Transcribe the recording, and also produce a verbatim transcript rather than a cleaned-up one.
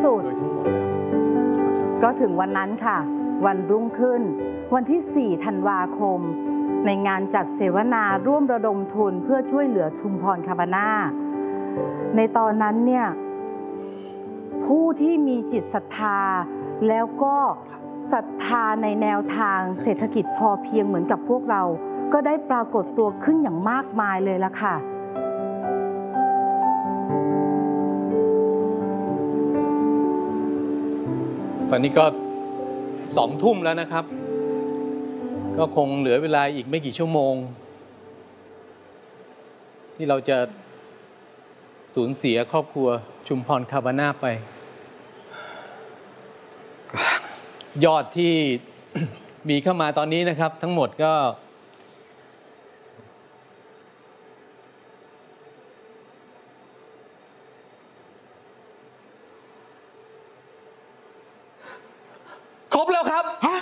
สุดโดยทั้งหมดแล้วก็ถึงวันนั้นค่ะวันรุ่งขึ้นวันที่สี่ธันวาคมในงานจัดเสวนาร่วมระดมทุนเพื่อช่วยเหลือชุมพรคาบาน่าในตอนนั้นเนี่ยผู้ที่มีจิตศรัทธาแล้วก็ศรัทธาในแนวทางเศรษฐกิจพอเพียงเหมือนกับพวกเราก็ได้ปรากฏตัวขึ้นอย่างมากมายเลยล่ะค่ะตอนนี้ก็สองทุ่มแล้วนะครับก็คงเหลือเวลาอีกไม่กี่ชั่วโมงที่เราจะสูญเสียครอบครัวชุมพรคาบาน่าไปยอดที่ มีเข้ามาตอนนี้นะครับทั้งหมดก็ครบแล้วครับ